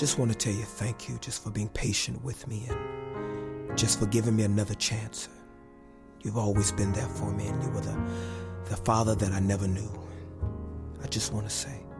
just want to tell you thank you just for being patient with me and just for giving me another chance. You've always been there for me, and you were the father that I never knew. I just want to say